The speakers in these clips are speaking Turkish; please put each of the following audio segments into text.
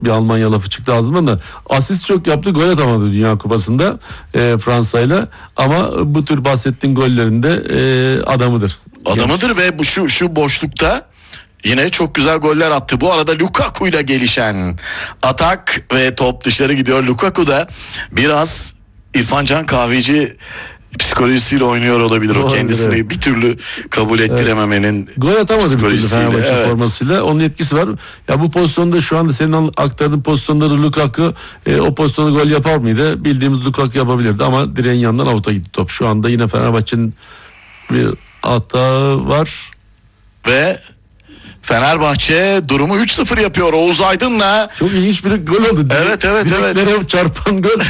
bir Almanya lafı çıktı ağzımdan da. Asist çok yaptı, gol atamadı Dünya Kupası'nda Fransa'yla. Ama bu tür bahsettiğin gollerinde adamıdır. Adamıdır ve bu şu boşlukta yine çok güzel goller attı. Bu arada Lukaku'yla gelişen atak ve top dışarı gidiyor. Lukaku da biraz İrfan Can Kahveci psikolojisiyle oynuyor olabilir. O kendisini bir türlü kabul ettirememenin gol atamadı bir türlü Fenerbahçe formasıyla. Onun etkisi var. Ya bu pozisyonda şu anda senin aktardığın pozisyonları Lukaku o pozisyonu gol yapar mıydı? Bildiğimiz Lukaku yapabilirdi ama direğin yanından avuta gitti top. Şu anda yine Fenerbahçe'nin bir hata var. Ve Fenerbahçe durumu 3-0 yapıyor Oğuz Aydın'la. Çok ilginç bir gol oldu. Evet. Direklere çarpan gol.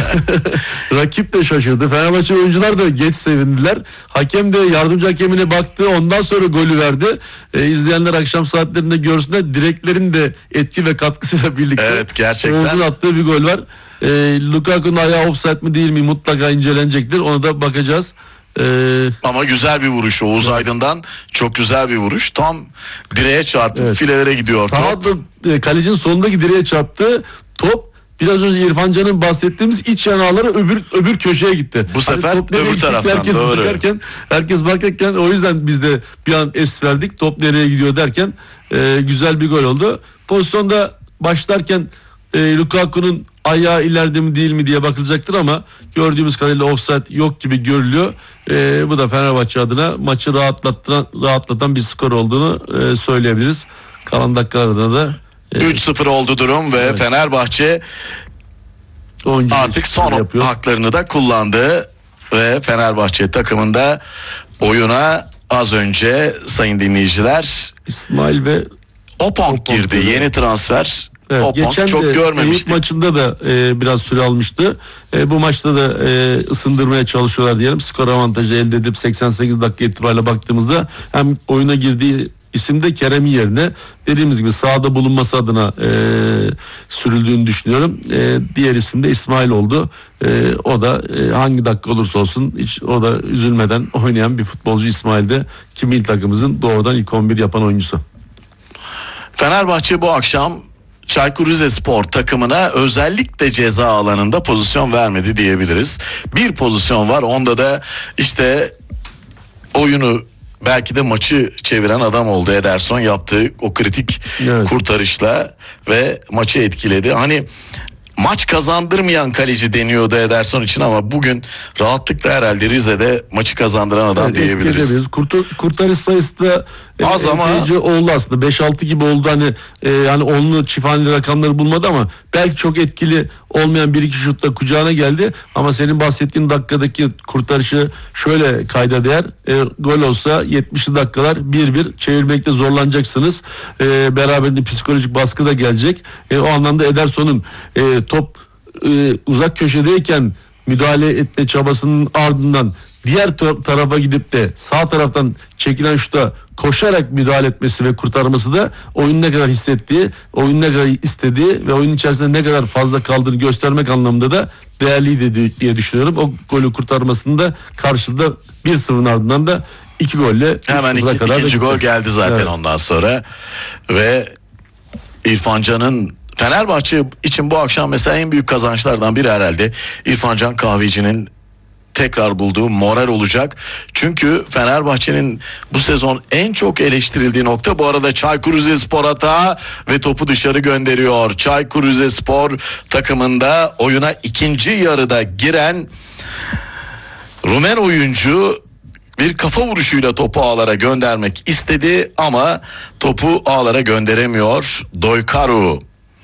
Rakip de şaşırdı. Fenerbahçe oyuncular da geç sevindiler. Hakem de yardımcı hakemine baktı. Ondan sonra golü verdi. İzleyenler akşam saatlerinde görsünler. Direklerin de etki ve katkısıyla birlikte. Evet, gerçekten. Oğuz'un attığı bir gol var. Lukaku'nun ayağı offside mi değil mi mutlaka incelenecektir. Ona da bakacağız. Ama güzel bir vuruş Oğuz Aydın'dan, çok güzel bir vuruş, tam direğe çarpıp filelere gidiyor. Sağda kalecinin solundaki direğe çarptı top, biraz önce İrfan Can'ın bahsettiğimiz iç yanağlara öbür köşeye gitti. Bu sefer öbür taraftan herkes bakarken, o yüzden biz de bir an es verdik, top nereye gidiyor derken güzel bir gol oldu. Pozisyonda başlarken Lukaku'nun ayağı ileride mi değil mi diye bakılacaktır ama gördüğümüz kadarıyla offside yok gibi görülüyor. Bu da Fenerbahçe adına maçı rahatlatan bir skor olduğunu söyleyebiliriz. Kalan dakikalarda da 3-0 oldu durum ve Fenerbahçe artık son haklarını da kullandı ve Fenerbahçe takımında oyuna az önce sayın dinleyiciler İsmail ve Opong girdi. Yeni transfer. Evet, geçen çok görmemiştik. Eyüp maçında da biraz süre almıştı. Bu maçta da ısındırmaya çalışıyorlar diyelim. Skor avantajı elde edip 88 dakika itibariyle baktığımızda hem oyuna girdiği isim de Kerem'in yerine dediğimiz gibi sahada bulunması adına sürüldüğünü düşünüyorum. Diğer isim de İsmail oldu. O da hangi dakika olursa olsun hiç o da üzülmeden oynayan bir futbolcu İsmail de ki milli takımımızın doğrudan ilk 11 yapan oyuncusu. Fenerbahçe bu akşam Çaykur Rizespor takımına özellikle ceza alanında pozisyon vermedi diyebiliriz. Bir pozisyon var, onda da işte oyunu belki de maçı çeviren adam oldu. Ederson yaptığı o kritik kurtarışla ve maçı etkiledi. Hani maç kazandırmayan kaleci deniyordu Ederson için ama bugün rahatlıkla herhalde Rize'de maçı kazandıran adam diyebiliriz. Kurtarış sayısı da az ama oldu aslında. 5-6 gibi oldu hani yani onlu çift haneli rakamları bulmadı ama belki çok etkili olmayan bir iki şutla kucağına geldi ama senin bahsettiğin dakikadaki kurtarışı şöyle kayda değer. Gol olsa 70'li dakikalar 1-1 çevirmekte zorlanacaksınız. Beraberinde psikolojik baskı da gelecek. O anlamda Ederson'un top uzak köşedeyken müdahale etme çabasının ardından diğer tarafa gidip de sağ taraftan çekilen şuta koşarak müdahale etmesi ve kurtarması da oyun ne kadar hissettiği, oyun ne kadar istediği ve oyunun içerisinde ne kadar fazla kaldığını göstermek anlamında da değerliydi diye düşünüyorum. O golü kurtarmasında karşılıklı 1-0'ın ardından da 2 golle hemen ikinci gol geldi zaten ondan sonra ve İrfan Can'ın Fenerbahçe için bu akşam mesela en büyük kazançlardan biri herhalde İrfan Can Kahveci'nin tekrar bulduğu moral olacak. Çünkü Fenerbahçe'nin bu sezon en çok eleştirildiği nokta, bu arada Çaykur Rizespor hata ve topu dışarı gönderiyor. Çaykur Rizespor takımında oyuna ikinci yarıda giren Rumen oyuncu bir kafa vuruşuyla topu ağlara göndermek istedi ama topu ağlara gönderemiyor. Doykaru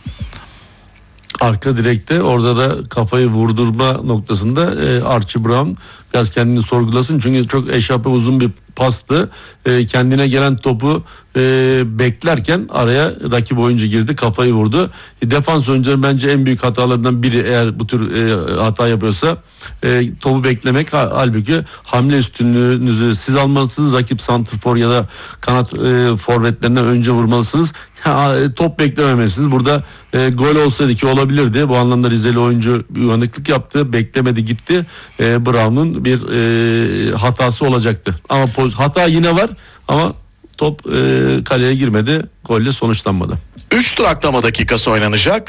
arka direkte, orada da kafayı vurdurma noktasında Archie Brown biraz kendini sorgulasın. Çünkü çok eşape uzun bir pastı. Kendine gelen topu beklerken araya rakip oyuncu girdi, kafayı vurdu. Defans oyuncuların bence en büyük hatalarından biri, eğer bu tür hata yapıyorsa topu beklemek. Halbuki hamle üstünlüğünüzü siz almalısınız. Rakip santrfor ya da kanat forvetlerinden önce vurmalısınız. Top beklememelisiniz. Burada gol olsaydı ki olabilirdi. Bu anlamda Rizeli oyuncu bir uyanıklık yaptı. Beklemedi, gitti. Brown'un bir hatası olacaktı. Ama hata yine var ama top kaleye girmedi. Golle sonuçlanmadı. 3 duraklama dakikası oynanacak.